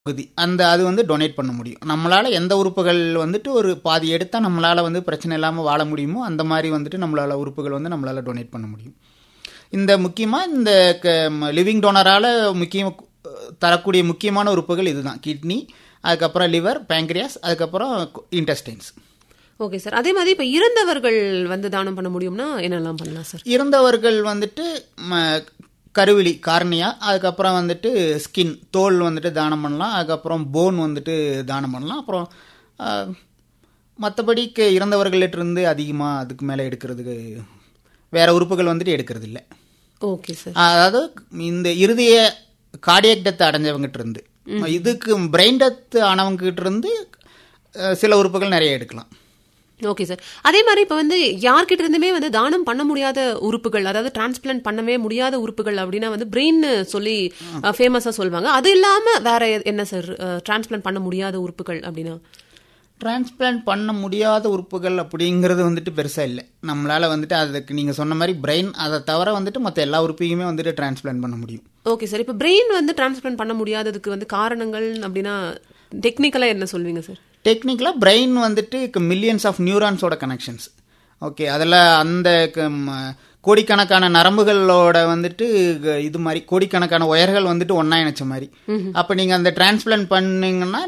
பகுதி அது வந்து டொனேட் பண்ண முடியும். நம்மளால் எந்த உறுப்புகள் வந்துட்டு ஒரு பாதி எடுத்தால் நம்மளால் வந்து பிரச்சனை இல்லாமல் வாழ முடியுமோ அந்த மாதிரி வந்துட்டு நம்மளால் உறுப்புகள் வந்து நம்மளால் டொனேட் பண்ண முடியும். முக்கியமாக இந்த லிவிங் டோனரால் தரக்கூடிய முக்கியமான உறுப்புகள் இதுதான்: கிட்னி, அதுக்கப்புறம் லிவர், பேங்க்ரியாஸ், அதுக்கப்புறம் இன்டெஸ்டைன்ஸ். Okay sir. அதே மாதிரி இப்போ இறந்தவர்கள் வந்து தானம் பண்ண முடியும்னா என்னெல்லாம் பண்ணலாம் சார்? இறந்தவர்கள் வந்துட்டு கருவிழி, கார்னியா, அதுக்கப்புறம் வந்துட்டு ஸ்கின், தோல் வந்துட்டு தானம் பண்ணலாம். அதுக்கப்புறம் போன் வந்துட்டு தானம் பண்ணலாம். அப்புறம் மற்றபடி இறந்தவர்களிட்டிருந்து அதிகமாக அதுக்கு மேலே எடுக்கிறதுக்கு வேறு உறுப்புகள் வந்துட்டு எடுக்கிறது இல்லை. Okay sir. அதாவது இந்த இருதய கார்டியாக் டெத் அடைஞ்சவங்ககிட்ட இருந்து, இதுக்கு பிரெயின் டெத் ஆனவங்ககிட்ட இருந்து சில உறுப்புகள் நிறைய எடுக்கலாம். Okay sir. அதே மாதிரி இப்போ வந்து யார்கிட்ட இருந்துமே வந்து தானம் பண்ண முடியாத உறுப்புகள், அதாவது டிரான்ஸ்பிளான்ட் பண்ணவே முடியாத உறுப்புகள் அப்படின்னா வந்து பிரெயின் சொல்லி ஃபேமஸாக சொல்லுவாங்க. அது இல்லாமல் வேற என்ன சார் டிரான்ஸ்பிளான்ட் பண்ண முடியாத உறுப்புகள் அப்படின்னா? டிரான்ஸ்பிளான்ட் பண்ண முடியாத உறுப்புகள் அப்படிங்கிறது வந்துட்டு பெருசாக இல்லை. நம்மளால் வந்துட்டு அதுக்கு நீங்கள் சொன்ன மாதிரி பிரெயின், அதை தவிர வந்துட்டு மற்ற எல்லா உறுப்பையுமே வந்துட்டு டிரான்ஸ்பிளான்ட் பண்ண முடியும். Okay sir. இப்போ பிரெயின் வந்து டிரான்ஸ்பிளான்ட் பண்ண முடியாததுக்கு வந்து காரணங்கள் அப்படின்னா டெக்னிக்கலாக என்ன சொல்வீங்க சார்? டெக்னிக்கலாக பிரெயின் வந்துட்டு மில்லியன்ஸ் ஆஃப் நியூரான்ஸோட கனெக்ஷன்ஸ். ஓகே, அதில் அந்த கோடிக்கணக்கான நரம்புகளோட வந்துட்டு இது மாதிரி கோடிக்கணக்கான ஒயர்கள் வந்துட்டு ஒன்றா இணைச்ச மாதிரி. அப்போ நீங்கள் அந்த டிரான்ஸ்பிளான்ட் பண்ணிங்கன்னா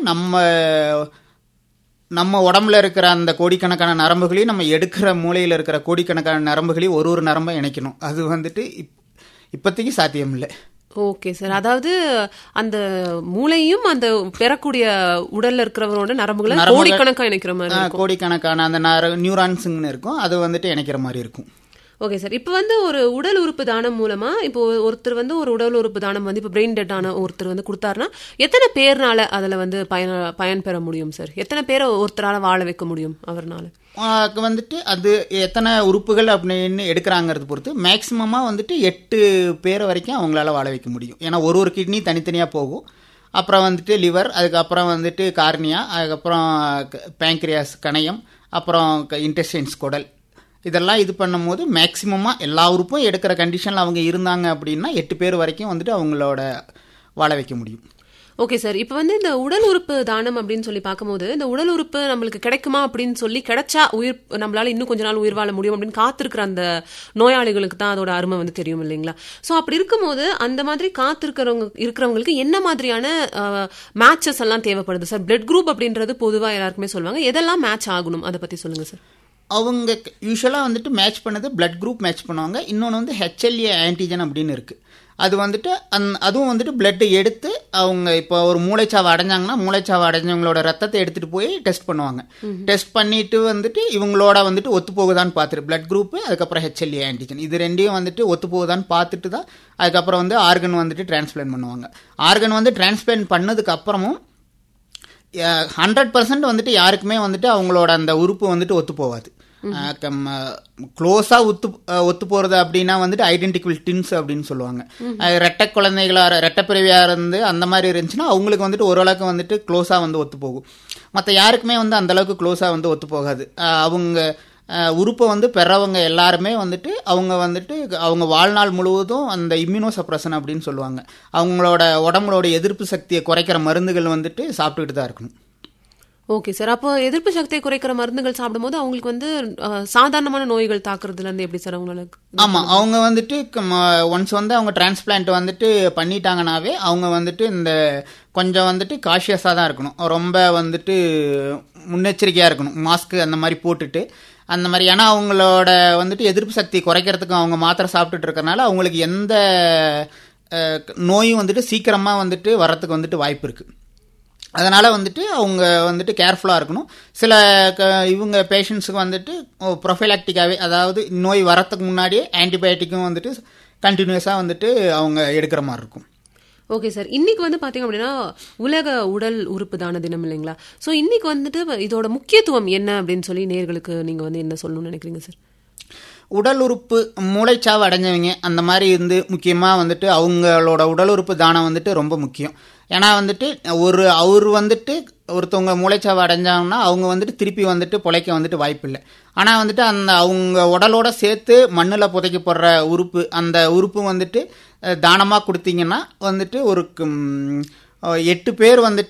நம்ம உடம்புல இருக்கிற அந்த கோடிக்கணக்கான நரம்புகளையும் நம்ம எடுக்கிற மூளையில் இருக்கிற கோடிக்கணக்கான நரம்புகளையும் ஒரு நரம்பை இணைக்கணும். அது வந்துட்டு இப்போதைக்கு சாத்தியம் இல்லை. Okay sir. அதாவது அந்த மூளையும் அந்த பெறக்கூடிய உடல்ல இருக்கிறவரோட நரம்புகளை கோடிக்கணக்காக இணைக்கிற மாதிரி, கோடிக்கணக்கான அந்த நியூரான்ஸுங்கன்னு இருக்கும், அது வந்துட்டு இணைக்கிற மாதிரி இருக்கும். Okay sir. இப்போ வந்து ஒரு உடல் உறுப்பு தானம் மூலமா இப்போ ஒருத்தர் வந்து ஒரு உடல் உறுப்பு தானம் வந்து இப்போ பிரெயின் டெட் ஆன ஒருத்தர் வந்து கொடுத்தாருன்னா எத்தனை பேர்னால அதில் வந்து பயன் பெற முடியும் சார்? எத்தனை பேரை ஒருத்தரால் வாழ வைக்க முடியும் அவர்னால? வந்துட்டு அது எத்தனை உறுப்புகள் அப்படின்னு எடுக்கிறாங்கிறது பொறுத்து மேக்சிமமாக வந்துட்டு 8 பேரை வரைக்கும் அவங்களால வாழ வைக்க முடியும். ஏன்னா ஒரு கிட்னி தனித்தனியாக போகும். அப்புறம் வந்துட்டு லிவர், அதுக்கப்புறம் வந்துட்டு கார்னியா, அதுக்கப்புறம் பேங்க்ரியாஸ், கணையம், அப்புறம் இன்டெஸ்டைன்ஸ், குடல், இதெல்லாம் இது பண்ணும் போது மேக்சிமமாக எல்லா உறுப்பும் எடுக்கிற கண்டிஷனில் அவங்க இருந்தாங்க அப்படின்னா 8 பேர் வரைக்கும் வந்துட்டு அவங்களோட வாழ வைக்க முடியும். Okay sir. இப்போ வந்து இந்த உடல் உறுப்பு தானம் அப்படின்னு சொல்லி பார்க்கும்போது இந்த உடல் உறுப்பு நம்மளுக்கு கிடைக்குமா அப்படின்னு சொல்லி கிடைச்சா நம்மளால இன்னும் கொஞ்ச நாள் உயிர் வாழ முடியும் அப்படின்னு காத்திருக்கிற அந்த நோயாளிகளுக்கு தான் அதோட அருமை வந்து தெரியும் இல்லைங்களா? ஸோ அப்படி இருக்கும்போது அந்த மாதிரி இருக்கிறவங்களுக்கு என்ன மாதிரியான மேட்சஸ் எல்லாம் தேவைப்படுது சார்? பிளட் குரூப் அப்படின்றது பொதுவாக எல்லாருக்குமே சொல்லுவாங்க. எதெல்லாம் மேட்ச் ஆகணும் அதை பற்றி சொல்லுங்கள் சார். அவங்க யூஸ்வலாக வந்துட்டு மேட்ச் பண்ணது பிளட் குரூப் மேட்ச் பண்ணுவாங்க. இன்னொன்று வந்து HLA ஆன்டிஜன் அப்படின்னு இருக்குது. அது வந்துட்டு அதுவும் வந்துட்டு பிளட்டு எடுத்து அவங்க இப்போ ஒரு மூளைச்சாவை அடைஞ்சாங்கன்னா மூளைச்சாவை அடைஞ்சவங்களோட ரத்தத்தை எடுத்துகிட்டு போய் டெஸ்ட் பண்ணுவாங்க. டெஸ்ட் பண்ணிட்டு வந்துட்டு இவங்களோட வந்துட்டு ஒத்து போகுதான்னு பார்த்துட்டு பிளட் குரூப்பு, அதுக்கப்புறம் HLA ஆன்டிஜன், இது ரெண்டையும் வந்துட்டு ஒத்து போகுதான்னு பார்த்துட்டு தான் அதுக்கப்புறம் வந்து ஆர்கன் வந்துட்டு டிரான்ஸ்பிளான்ட் பண்ணுவாங்க. ஆர்கன் வந்து டிரான்ஸ்பிளான்ட் பண்ணதுக்கு அப்புறமும் 100% வந்துட்டு யாருக்குமே வந்துட்டு அவங்களோட அந்த உறுப்பு வந்துட்டு ஒத்து போகாது. க்ளோஸாக ஒத்து போகிறது அப்படின்னா வந்துட்டு ஐடென்டிக்கல் ட்வின்ஸ் அப்படின்னு சொல்லுவாங்க. ரெட்டை குழந்தைகளாக ரெட்டைப்பிறவியாக இருந்து அந்த மாதிரி இருந்துச்சுன்னா அவங்களுக்கு வந்துட்டு ஓரளவுக்கு வந்துட்டு க்ளோஸாக வந்து ஒத்து போகும். மற்ற யாருக்குமே வந்து அந்தளவுக்கு க்ளோஸாக வந்து ஒத்து போகாது. அவங்க உறுப்பை வந்து பெறவங்க எல்லாருமே வந்துட்டு அவங்க வாழ்நாள் முழுவதும் அந்த இம்யூனோ சப்ரஷன் அப்படின்னு சொல்லுவாங்க, அவங்களோட உடம்புலோட எதிர்ப்பு சக்தியை குறைக்கிற மருந்துகள் வந்துட்டு சாப்பிட்டுக்கிட்டு தான் இருக்கணும். Okay sir. அப்போ எதிர்ப்பு சக்தியை குறைக்கிற மருந்துகள் சாப்பிடும்போது அவங்களுக்கு வந்து சாதாரணமான நோய்கள் தாக்குறதுல இருந்து எப்படி சார் அவங்களுக்கு? ஆமாம், அவங்க வந்துட்டு ஒன்ஸ் வந்து அவங்க டிரான்ஸ்பிளான்ட் வந்துட்டு பண்ணிட்டாங்கனாவே அவங்க வந்துட்டு இந்த கொஞ்சம் வந்துட்டு காஷியஸாக தான் இருக்கணும், ரொம்ப வந்துட்டு முன்னெச்சரிக்கையாக இருக்கணும், மாஸ்க்கு அந்த மாதிரி போட்டுட்டு அந்த மாதிரி. ஏன்னா அவங்களோட வந்துட்டு எதிர்ப்பு சக்தி குறைக்கிறதுக்கு அவங்க மாத்திரை சாப்பிட்டுட்டு இருக்கறனால அவங்களுக்கு எந்த நோயும் வந்துட்டு சீக்கிரமாக வந்துட்டு வர்றதுக்கு வந்துட்டு வாய்ப்பு இருக்குது. அதனால் வந்துட்டு அவங்க வந்துட்டு கேர்ஃபுல்லாக இருக்கணும். சில இவங்க பேஷண்ட்ஸுக்கு வந்துட்டு ப்ரொஃபைலாக்டிக்காகவே, அதாவது நோய் வரத்துக்கு முன்னாடியே ஆன்டிபயோட்டிக்கும் வந்துட்டு கண்டினியூஸாக வந்துட்டு அவங்க எடுக்கிற மாதிரி இருக்கும். Okay sir. இன்னைக்கு வந்து பார்த்தீங்க அப்படின்னா உலக உடல் உறுப்பு தான தினம் இல்லைங்களா? ஸோ இன்னைக்கு வந்துட்டு இதோட முக்கியத்துவம் என்ன அப்படின்னு சொல்லி நேயர்களுக்கு நீங்கள் வந்து என்ன சொல்லணும்னு நினைக்கிறீங்க சார்? உடல் உறுப்பு மூளைச்சாவு அடைஞ்சவங்க அந்த மாதிரி இருந்து முக்கியமாக வந்துட்டு அவங்களோட உடல் உறுப்பு தானம் வந்துட்டு ரொம்ப முக்கியம். ஏன்னா வந்துட்டு அவர் வந்துட்டு ஒருத்தவங்க மூளைச்சாவு அடைஞ்சாங்கன்னா அவங்க வந்துட்டு திருப்பி வந்துட்டு பிழைக்க வந்துட்டு வாய்ப்பு இல்லை. ஆனால் வந்துட்டு அவங்க உடலோட சேர்த்து மண்ணில் புதைக்கப்படுற உறுப்பு, அந்த உறுப்பு வந்துட்டு தானமாக கொடுத்தீங்கன்னா வந்துட்டு ஒரு 8 பேர் வந்துட்டு